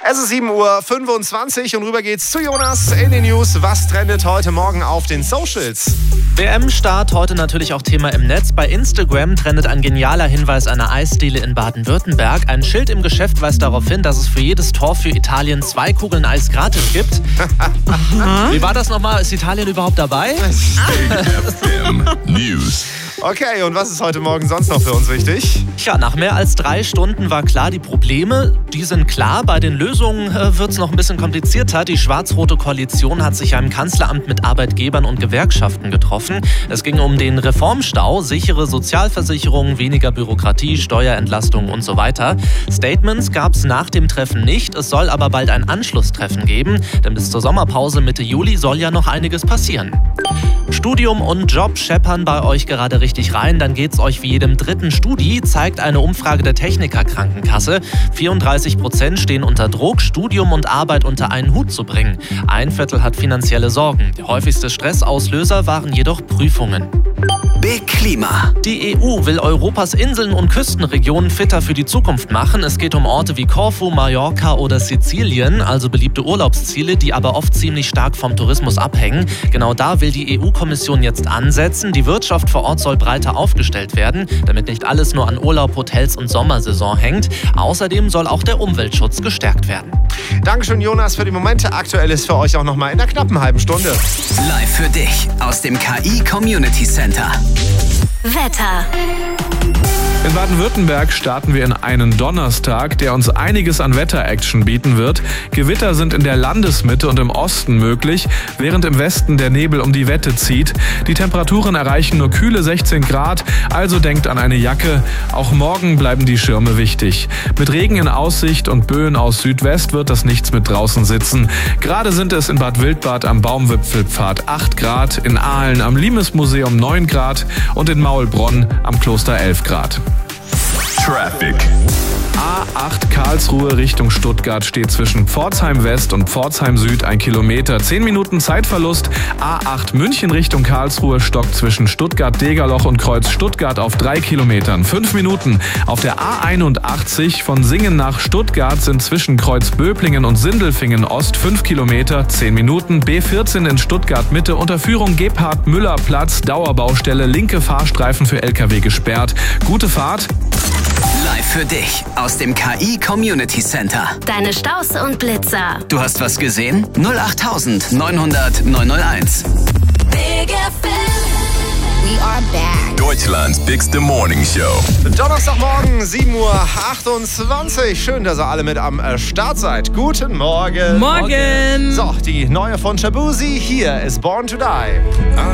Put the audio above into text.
Es ist 7:25 Uhr und rüber geht's zu Jonas in den News. Was trendet heute Morgen auf den Socials? WM-Start, heute natürlich auch Thema im Netz. Bei Instagram trendet ein genialer Hinweis einer Eisdiele in Baden-Württemberg. Ein Schild im Geschäft weist darauf hin, dass es für jedes Tor für Italien 2 Kugeln Eis gratis gibt. Wie war das nochmal? Ist Italien überhaupt dabei? FM News. Okay, und was ist heute Morgen sonst noch für uns wichtig? Tja, nach mehr als 3 Stunden war klar, die Probleme, die sind klar. Bei den Lösungen wird es noch ein bisschen komplizierter. Die schwarz-rote Koalition hat sich ja im Kanzleramt mit Arbeitgebern und Gewerkschaften getroffen. Es ging um den Reformstau, sichere Sozialversicherungen, weniger Bürokratie, Steuerentlastung und so weiter. Statements gab es nach dem Treffen nicht. Es soll aber bald ein Anschlusstreffen geben, denn bis zur Sommerpause Mitte Juli soll ja noch einiges passieren. Studium und Job scheppern bei euch gerade richtig rein, dann geht's euch wie jedem dritten Studi, zeigt eine Umfrage der Techniker-Krankenkasse. 34% stehen unter Druck, Studium und Arbeit unter einen Hut zu bringen. 1/4 hat finanzielle Sorgen. Der häufigste Stressauslöser waren jedoch Prüfungen. Big Klima. Die EU will Europas Inseln und Küstenregionen fitter für die Zukunft machen. Es geht um Orte wie Korfu, Mallorca oder Sizilien, also beliebte Urlaubsziele, die aber oft ziemlich stark vom Tourismus abhängen. Genau da will die EU-Kommission jetzt ansetzen. Die Wirtschaft vor Ort soll breiter aufgestellt werden, damit nicht alles nur an Urlaub, Hotels und Sommersaison hängt. Außerdem soll auch der Umweltschutz gestärkt werden. Dankeschön, Jonas, für die Momente. Aktuell ist für euch auch noch mal in der knappen halben Stunde. Live für dich aus dem KI Community Center. Wetter. In Baden-Württemberg starten wir in einen Donnerstag, der uns einiges an Wetter-Action bieten wird. Gewitter sind in der Landesmitte und im Osten möglich, während im Westen der Nebel um die Wette zieht. Die Temperaturen erreichen nur kühle 16 Grad, also denkt an eine Jacke. Auch morgen bleiben die Schirme wichtig. Mit Regen in Aussicht und Böen aus Südwest wird das nichts mit draußen sitzen. Gerade sind es in Bad Wildbad am Baumwipfelpfad 8 Grad, in Aalen am Limes-Museum 9 Grad und in Maulbronn am Kloster 11 Grad. Traffic. A8 Karlsruhe Richtung Stuttgart steht zwischen Pforzheim West und Pforzheim Süd 1 Kilometer. 10 Minuten Zeitverlust. A8 München Richtung Karlsruhe stockt zwischen Stuttgart-Degerloch und Kreuz Stuttgart auf 3 Kilometern. 5 Minuten. Auf der A81 von Singen nach Stuttgart sind zwischen Kreuz Böblingen und Sindelfingen Ost 5 Kilometer. 10 Minuten. B14 in Stuttgart Mitte unter Führung Gebhard-Müller-Platz. Dauerbaustelle. Linke Fahrstreifen für LKW gesperrt. Gute Fahrt. Live für dich aus dem KI Community Center. Deine Staus und Blitzer. Du hast was gesehen? 08000 900 901. Big FM. We are back. Deutschlands bigste Morning Show. Donnerstagmorgen, 7:28 Uhr. Schön, dass ihr alle mit am Start seid. Guten Morgen. Morgen. So, die neue von Shabuzi. Hier ist Born to Die.